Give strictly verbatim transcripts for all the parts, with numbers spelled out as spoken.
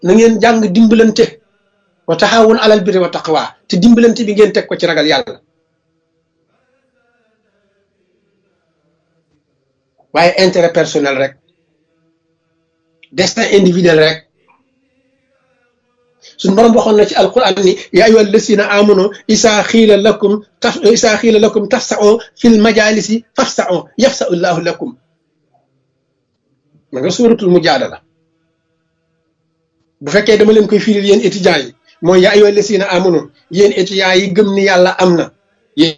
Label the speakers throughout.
Speaker 1: na ngeen jàng dimbalante wa taxawun alal birri wa taqwa te dimbalante bi ngeen teg ko ci ragal yàlla waaye intérêt personnel rek destin individuel rek suñu borom waxoon na ci alquran ni yaa ayyuha allasina amanu isaa xiila lakum taf isaa xiila lakum tafsa'u fil majalisi fafsa'u yafsa'u llahu lakum ma nga suuratul mujaadala bu fekkee dama leen koy firil yéen étudiants yi mooy yaa ayyuha allasina amanu yéen étudiants yi gëm ni yàlla am na yéen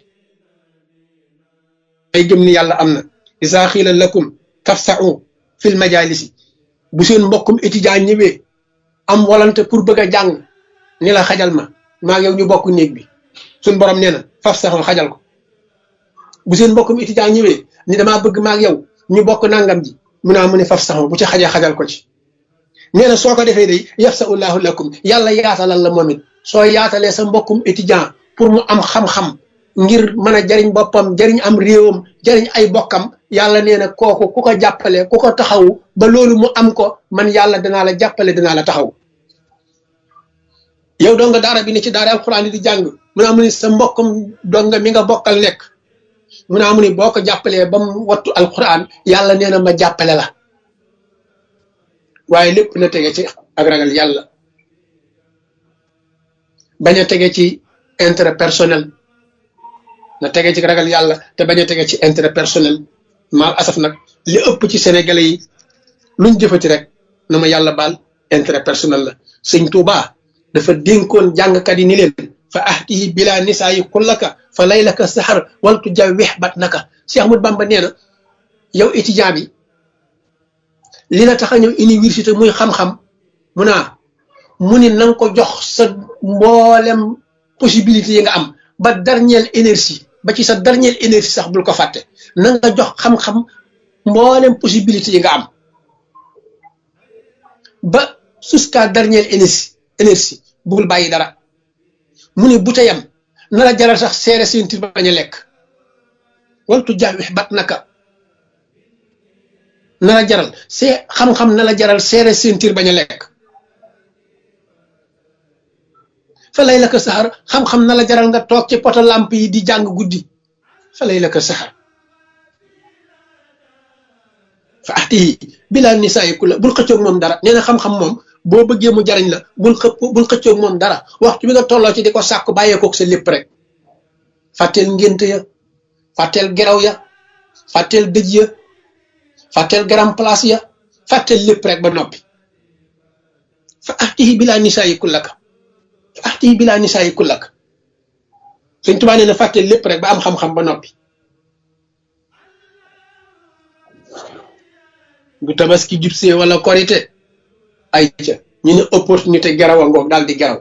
Speaker 1: ay gëm ni yàlla am na isaa xiila lakum tafsa'u fil majalisi bu seen mbokkum étudiant ñëwee am volonté pour bëgg a jàng ni la xajal ma maa ngi yow ñu bokk néeg bi suñ borom nee na faf saxoo xajal ko bu seen mbokkum étudiant ñëwee ni damaa bëgg maa ngi yow ñu bokk nangam ji mu naa mu ne faf saxoo bu ci xajee xajal ko ci nee na soo ko defee day yafsa'ullahu lakum yàlla yaatalal la moom it soo yaatalee sa mbokkum étudiant pour mu am xam-xam ngir mën a jariñ boppam jariñ am réewam jariñ ay bokkam yàlla nee na kooku ku ko jàppale ku ko taxawu ba loolu mu am ko man yàlla danaa la jàppale danaa la taxaw yow donga daara bi ne ci daara alxuraan di jàng mu naa mu ni sa mbokkum donga mi nga bokkal nekk mu naa mu ni boo ko jàppalee ba mu wattu alxuraan yàlla nee na ma jàppale la waaye lépp na tege ci ak ragal yàlla bañ a tege ci intérêt personnel na tege ci ragal yàlla te bañ a tege ci intérêt personnel mal asaf nag li ëpp ci sénégalais yi luñ jëfati rek na ma yàlla baal intérêt personnel la sëñ Tuubaa dafa dénkoon jàngkat yi ni leen fa ahtihi bila nisaa yi kullaka fa laylaka sahar waltu jawwex bat naka Cheikh Ahmadou Bamba nee na yow étudiant bi li la tax a ñëw université muy xam-xam mu naa mu ni na nga ko jox sa mboolem possibilité yi nga am ba dernière énergie ba ci sa dernière énergie sax bul ko fàtte na nga jox xam-xam mboolem possibilité yi nga am ba jusqu'à dernière énergie énergie bugul bàyyi dara mu ne bu ta yam na la jaral sax seere sentir bañ a lekk waltu jawwex bat naka na la jaral see xam-xam na la jaral seere sentir bañ a lekk fa lay la ko saxar xam-xam na la jaral nga toog ci poto lamp yi di jàng guddi fa lay la ko saxar fa ahtihi bila nisaa yi kulla bul xëccoog moom dara nee na xam-xam moom boo bëggee mu jariñ la bul xëpp bul xëccoog moom dara waxtu bi nga tolloo ci di ko sàkku bàyyeekook sa lépp rek fàtteel ngénte ya fàtteel geraw ya fàtteel dëj ya fàtteel grand place ya fàtteel lépp rek ba noppi fa ahtihi bila nisaa yi kullaka fa ahtihi bila nisaa yi kullaka Sëñ Tuubaa nee na fàtteel lépp rek ba am xam-xam ba noppi bu tabaski jubsee wala korite ay ca ñu ne opportunité garaw a ngoog daal di garaw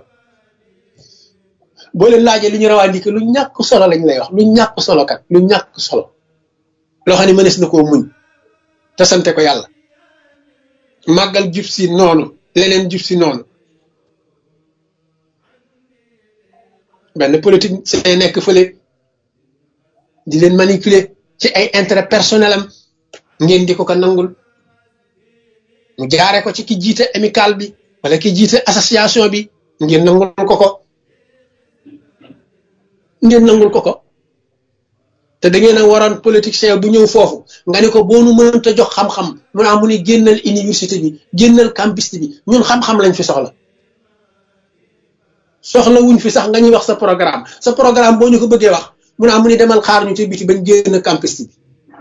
Speaker 1: boo leen laajee li ñu rawandike lu ñàkk solo lañ lay wax lu ñàkk solo kat lu ñàkk solo loo xam ne mënees na koo muñ te sante ko yàlla màggal jub si noonu leneen jub si noonu benn politique c'est nekk fële di leen manipuler ci ay intérêt personnel am ngeen di ko ko nangul mu jaare ko ci ki jiite amical bi wala ki jiite association bi ngeen nangul ko ko ngeen nangul ko ko te da ngeen a waroon politicien bu ñëw foofu nga ne ko boo nu mënta jox xam-xam mu naa mu ni génnal université bi génnal campus bi ñun xam-xam lañ fi soxla soxla wuñ fi sax nga ñuy wax sa programme sa programme boo ñu ko bëggee wax mu naa mu ni demal xaar ñu ci biti bañ génn campus bi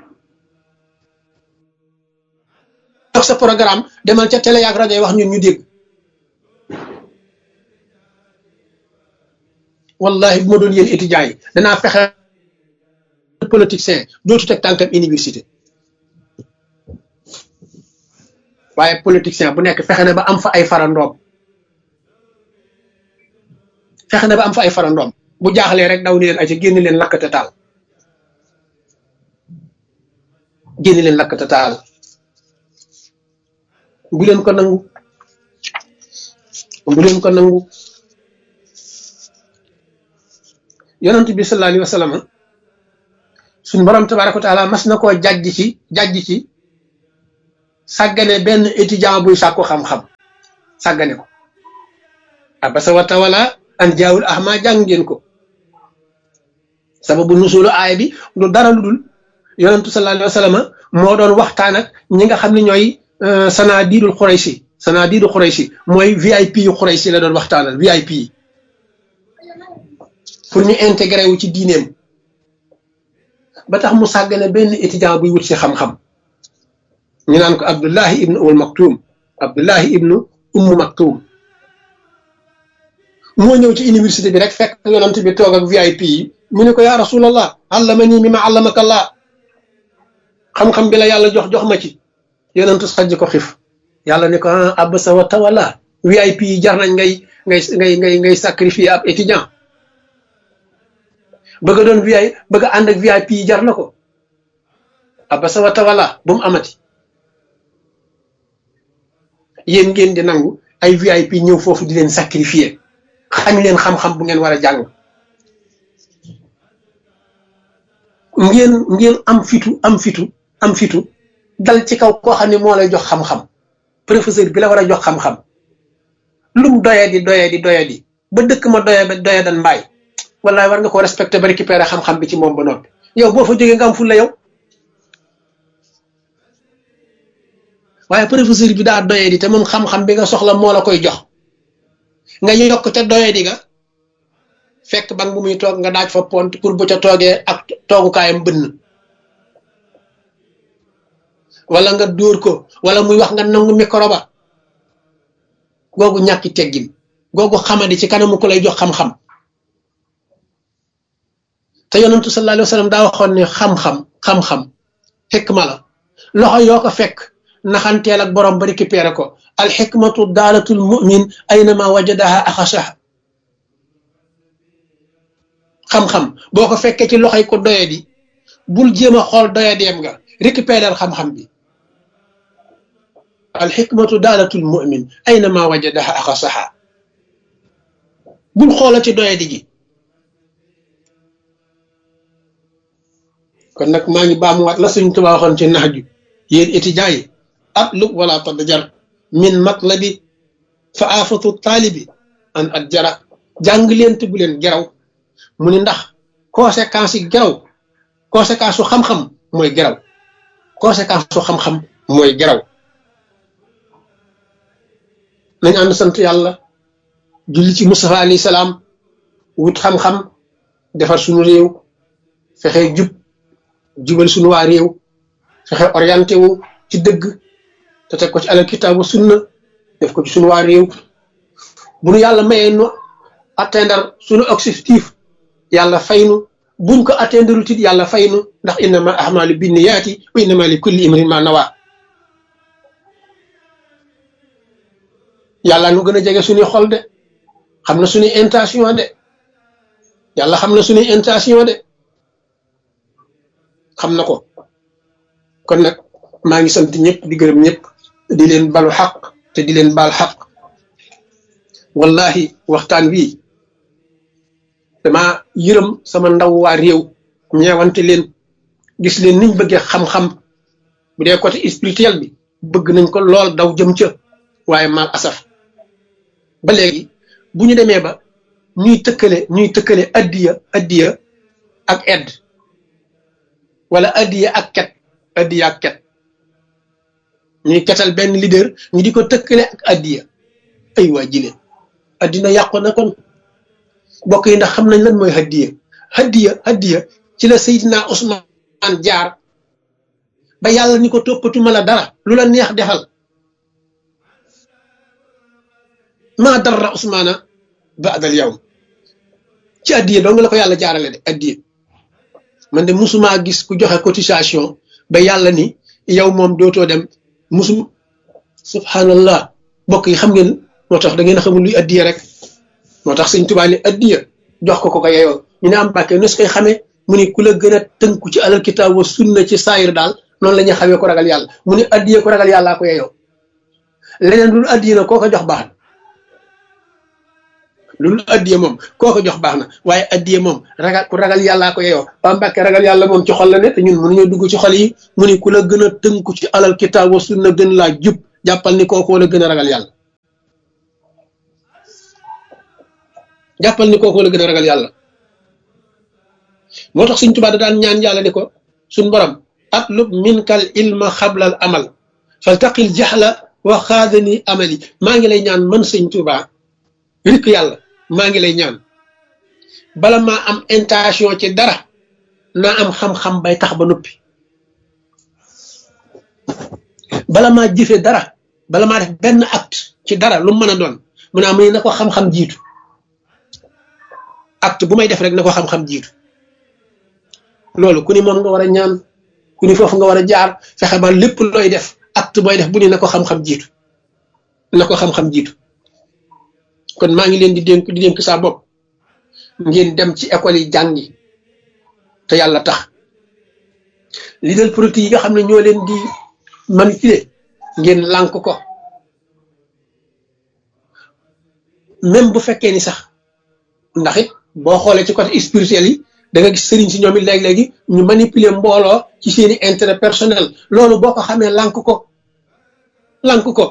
Speaker 1: wax sa programme demal ca télé ak rajo yi wax ñun ñu dégg wallahi bu ma doon yéen étudiants yi danaa fexe politicien dootu teg tànkam université waaye politicien bu nekk fexe na ba am fa ay farandoom fexe na ba am fa ay farandoom bu jaaxlee rek daw ni leen ay ca génn leen lakkate taal génn leen lakkate taal bu leen ko nangu bu leen ko nangu yonent bi sallallahu alayhi wa sallam suñu borom tabaaraka wa taala mas na koo jàjj ci jàjj ci sàggane benn étudiant buy sàkku xam-xam sàggane ko abasa wa tawala an jaawul ahma jàng ngeen ko sababu nusulu aaya bi du dara lu dul yonentu sallallahu alayhi wa sallam moo doon waxtaan ak ñi nga xam ne ñooy sanadiidul xuraysi sanadiidul xuraysi mooy V I P yu xuraysi la doon waxtaanal V I P yi pour ñu intégré wu ci diineem ba tax mu sàggane benn étudiant buy wut si xam-xam ñu naan ko Abdullahi ibnu Umm Maktum Abdullahi ibnu Umm Maktum moo ñëw ci université bi rek fekk yonent bi toog ak V I P yi mu ne ko yaa rasulallah allamani mimma allamaka Allah xam-xam bi la yàlla jox jox ma ci yonent xajj ko xif yàlla ne ko ah abasa wa tawalla V I P yi jar nañ ngay ngay ngay ngay ngay sacrifier ab étudiant bëgg a doon V I bëgg a ànd ak V I P yi jar na ko abasa wa tawalla bu mu amati yéen ngeen di nangu ay V I P ñëw foofu di leen sacrifier xañ leen xam-xam bu ngeen war a jàng ngeen ngeen am fitu am fitu am fitu dal ci kaw koo xam ne moo lay jox xam-xam professeur bi la war a jox xam-xam lum doye di doye di doye di ba dëkk ma doye ba doye dan mbaay wallaay war nga ko respecté ba récupérer xam-xam bi ci moom ba noppi yow boo fa jógee nga am ful la yow waaye professeur bi daa doye di te moom xam-xam bi nga soxla moo la koy jox nga yokk ca doye di nga fekk bang bu muy toog nga daaj fa pont pour bu ca toogee ak toogukaayam bënn wala nga dóor ko wala muy wax nga nangu micro ba googu ñàkki teggin googu xamadi ci kanamu ko lay jox xam-xam te yonentu sallallahu alayhi wa sallam daa waxoon ne xam-xam xam-xam xikma la loxo yoo ko fekk naxanteel ak borom ba récupéré ko al xikmatu daalatul mu'min aynama wajadaha axasaha xam-xam boo ko fekkee ci loxoy ko doyadi bul jéem a xool doyadeem nga récupérer xam-xam bi al xikmatu daalatul mu'min aynama wajadaha axasaha bul xoola ci doyadi gi kon nag maa ngi baamuwaat la Sëñ Tuubaa waxoon ci nax ju yéen étudiants yi atlub wala tadjar min matlabi fa aafatu taalibi an at jara jàng leen te bu leen geraw mu ni ndax conséquence yi geraw conséquence su xam-xam mooy geraw conséquence su xam-xam mooy geraw nañ ànd sant yàlla julli ci Mustafa alayhi salaam wut xam-xam defar suñu réew fexe jub jubal suñu waa réew fexe orienté wu ci dëgg te teg ko ci alal kitaabu sunna def ko ci suñu waa réew bu nu yàlla mayee nu atteindre suñu objectif yàlla faynu buñ ko atteindre tit yàlla faynu ndax innama ahmalu binniyaati wa innama li kulli imrin ma nawa yàlla nu gën a jege suñuy xol de xam na suñuy intention de yàlla xam na suñuy intention de xam na ko kon nag maa ngi sant ñëpp di gërëm ñëpp di leen balu xaq te di leen baal xaq wallahi waxtaan wi dama yërëm sama ndaw waa réew ñeewante leen gis leen niñ bëggee xam-xam bu dee côté spirituel bi bëgg nañ ko lool daw jëm ca waaye mal asaf ba léegi bu ñu demee ba ñuy tëkkale ñuy tëkkale addiya addiya ak edd wala addiya ak ket addiya ak ket ñuy ketal benn leader ñu di ko tëkkale ak addiya ay waa jile addina yàqu na kon bokk yi ndax xam nañ lan mooy hadiya hadiya hadiya ci la Seydina Ousmane jaar ba yàlla ni ko toppatuma la dara lu la neex defal maa darra Ousmane ba'dal yawm ci hadiya dong la ko yàlla jaarale de hadiya man de musuma gis ku joxe cotisation ba yàlla ni yow moom dootoo dem musum subhanallah bokk yi xam ngeen moo tax da ngeen a xamul luy hadiya rek moo tax Sëñ Tuubaa ni addiya jox ko ko ko yeyoo ñu ne am Mbàkke nos koy xamee mu ni ku la gën a tënku ci alal kitaab wa sunna ci saayir daal noonu la ñuy xamee ko ragal yàlla mu ni addiya ko ragal yàllaa ko yeyoo leneen lu addiya na koo ko jox baax na lu addiya moom koo ko jox baax na waaye addiya moom ragal ku ragal yàllaa ko yeyoo waa Mbàkke ragal yàlla moom ci xol la ne te ñun mënuñoo dugg ci xol yi mu ni ku la gën a tënku ci alal kitaab wa sunna gën laa jub jàppal ni kooku la gën a ragal yàlla jàppal ni kooku la gën a ragal yàlla. moo tax Sëñ Tuubaa da daan ñaan yàlla ni ko suñ borom atlub minkal ilma xablal amal faltaqil jaxla wa xaadani amali. maa ngi lay ñaan man Sëñ Tuubaa rikk yàlla maa ngi lay ñaan bala maa am intention ci dara naa am xam-xam bay tax ba noppi, bala maa jëfe dara, bala maa def benn acte ci dara lu mën a doon mu ne am na ko xam-xam jiitu. acte bu may def rek na ko xam-xam jiitu. loolu ku ni moom nga war a ñaan, ku ni foofu nga war a jaar, fexe ba lépp looy def acte booy def bu ni na ko xam-xam jiitu, na ko xam-xam jiitu. kon maa ngi leen di dénk di dénk saa bopp ngeen dem ci école yi jàngi te yàlla tax. leader politique yi nga xam ne ñoo leen di manipuler ngeen lànk ko, même bu fekkee ni sax ndax it boo xoolee ci côté spirituel yi da nga gis sëriñ si ñoom it léeg-léegi ñu manipuler mbooloo ci seeni intérêt personnel. loolu boo ko xamee lànk ko lànk ko.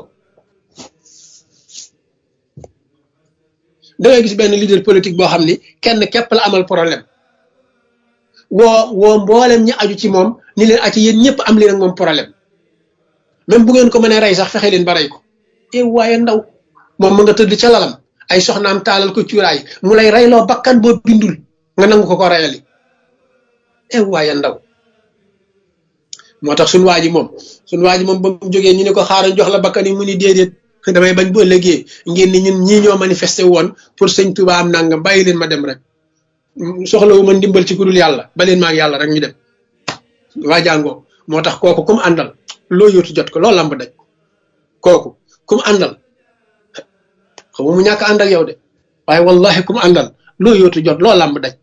Speaker 1: da ngay gis benn leader politique boo xam ni kenn képp la amal problème, woo woo mboolem ñi aju ci moom ni leen aci yéen ñëpp am leen ak moom problème, même bu ngeen ko mënee rey sax fexe leen ba rey ko. e waaye ndaw moom mu nga tëdd ca lalam ay soxnaam taalal ko cuuraay mu lay reyloo bakkan boo bindul nga nangu ko ko reyali. e waaye ndaw. moo tax suñu waa ji moom suñu waa ji moom ba mu jógee ñu ne ko xaaral jox la bakkan yi mu ni déedéet damay bañ bu ëllëgee ngeen ni ñun ñii ñoo manifesté woon pour Sëñ Tuubaa am nangam, bàyyi leen ma dem rek, soxlawu ma ndimbal ci ku dul yàlla, ba leen ma ak yàlla rek ñu dem. waa jàngoo. moo tax kooku kum àndal loo yóotu jot ko loolu lamb daj. kooku kum àndal xam mu ñàkk ànd ak yow de, waaye wallahi kum àndal loo yóotu jot loo lamb daj,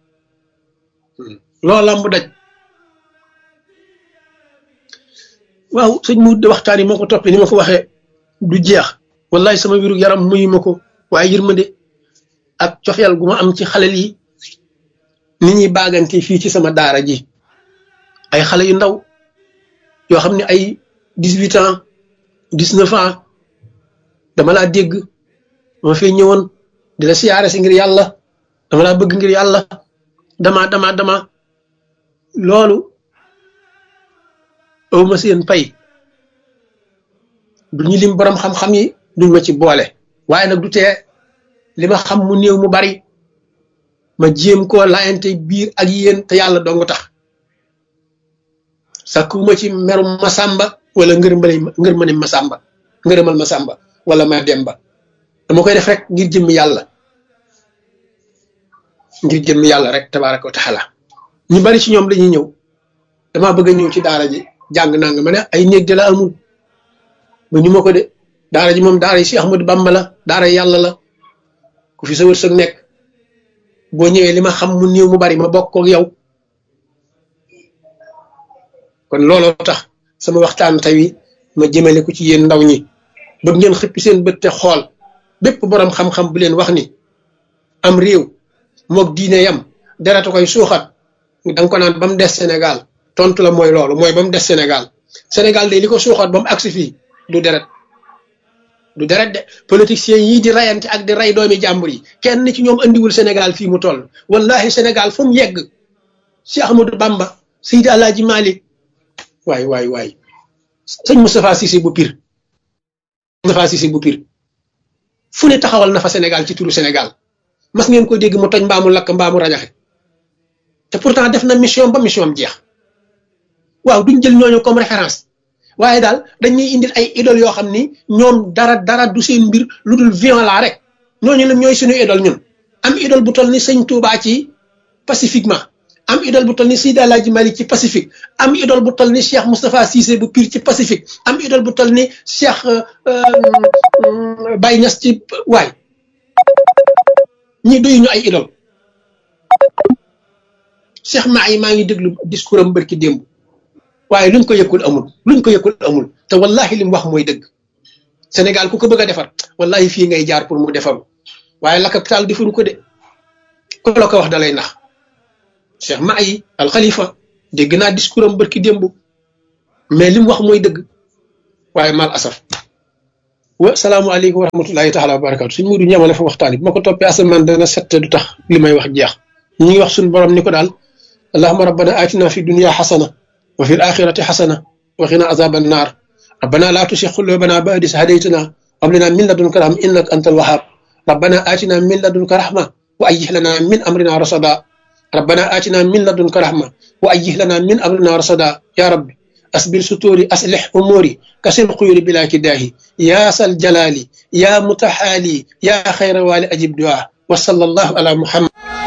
Speaker 1: loo lamb daj. waaw sëñ mu waxtaan yi moo ko toppee ni ma ko waxee du jeex, wallahi sama wiru yaram muyu ma ko, waaye yërmande ak coxyal gu ma am ci xale yi ni ñuy baagante fii ci sama daara ji. ay xale yu ndaw yoo xam ne ay dix-huit ans dix-neuf ans dama laa dégg ma fi ñëwoon di la siyaare si ngir yàlla, dama laa bëgg ngir yàlla, dama dama dama loolu aw ma seen pay. du ñu lim borom xam-xam yi duñ ma ci boole, waaye nag du tee li ma xam mu néew mu bari ma jéem koo laayante biir ak yéen te yàlla dong tax. sakkuma ci merum Masamba wala ngërëmale ngërmane Masamba ngërëmal Masamba wala ma Demba, dama koy def rek ngir jëmm yàlla, ngir jëmm yàlla rek tabaaraka wa taala. ñu bari ci ñoom dañuy ñëw damaa bëgg a ñëw ci daara ji jàng nanga ma ne ay néeg de la amul ba ñu ma ko de. daara ji moom daara yi Cheikh Ahmadou Bamba la, daara yàlla la, ku fi sa wërsëg nekk boo ñëwee li ma xam mu néew mu bari ma bokk ak yow. kon looloo tax sama waxtaan tey ma jëmale ko ci yéen ndaw ñi, bëgg ngeen xëppi seen bët te xool bépp borom xam-xam bu leen wax ni am réew moog diine yam deratu koy suuxat da nga ko naan ba mu des Sénégal. tontu la mooy loolu, mooy ba mu des Sénégal. Sénégal de li ko suuxat ba mu agsi fii du deret du deret de. politiciens yii di rayante ak di ray doomi jàmbur yi kenn ci ñoom andiwul Sénégal fii mu toll. wallahi Sénégal fu mu yegg Cheikh Ahmadou Bamba, Seydi Alaaji Malick, waay waay waay sëñ Moustapha Cissé bu Pire, Moustapha Cissé bu Pire fu ne taxawal na fa Sénégal ci turu Sénégal. mas ngeen ko dégg mu toj mbaamu lakk mbaamu rajaxe, te pourtant def na mission ba mission am jeex. waaw duñ jël ñooñu comme référence, waaye daal dañuy indil ay idole yoo xam ni ñoom dara dara du seen mbir lu dul violent rek. ñooñu la ñooy suñu idole ñun. am idole bu toll ni sëñ Touba ci pacifiquement, am idole bu toll ni Seydi Alaaji Malick ci pacifique, am idole bu toll ni Cheikh Moustapha Cissé bu Pire ci pacifique, am idole bu toll ni Cheikh Baye Niass ci waay ñi doyu ñu ay idole. Cheikh maa yi maa ngi déglu discours am bërki démb, waaye luñ ko yëkkul amul luñ ko yëkkul amul te wallahi li mu wax mooy dëgg. Sénégal ku ko bëgg a defar wallahi fii ngay jaar pour mu defaru, waaye la capital defuñu ko de. ku la ko wax da lay nax. Cheikh Mahi Al Khalifa dégg naa discours am bërki démb, mais li mu wax mooy dëgg, waaye mal asaf wa salaamu aleykum wa rahmatullahi taala wa barakatu suñ mudu ñamale fa waxtaan bi ma ko toppee asamaan dana sette du tax li may wax jeex ñi ngi wax suñ borom ni ko daal allahuma rabbana atina fi dunya xasana wa fi l axirati xasana wa qina azaba annar rabbana la tusi qulubana ba'da idh hadaytana wa hab lana min ladunka rahma innaka antal wahhab rabbana atina min ladunka rahma wa ayyih lana min amrina rasada rabbana atina min ladunka rahma wa ayyih lana min amrina rasada ya rabbi أسبل ستوري أصلح أموري كسر قيوري بلا كداهي يا سل جلالي يا متحالي يا خير والي أجب دعاء وصلى الله على محمد